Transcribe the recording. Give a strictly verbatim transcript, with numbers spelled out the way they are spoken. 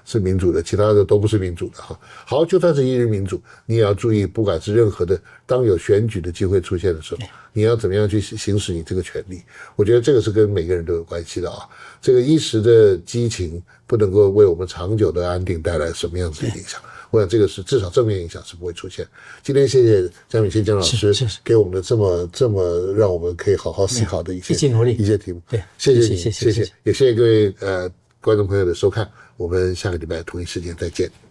是民主的，其他的都不是民主的哈。好，就算是一日民主，你也要注意，不管是任何的，当有选举的机会出现的时候，你要怎么样去行使你这个权利？我觉得这个是跟每个人都有关系的啊。这个一时的激情不能够为我们长久的安定带来什么样子的影响？我想这个是至少正面影响是不会出现。今天谢谢江敏先江老师给我们的这么这么让我们可以好好思考的一些一起努力一些题目。 对， 谢谢你， 谢谢， 谢谢，也谢谢各位呃观众朋友的收看。我们下个礼拜同一时间再见。